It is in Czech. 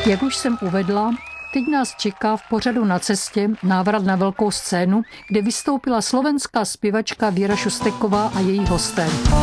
Jak už jsem uvedla, teď nás čeká v pořadu Na cestě návrat na velkou scénu, kde vystoupila slovenská zpěvačka Věra Šusteková a její hosté.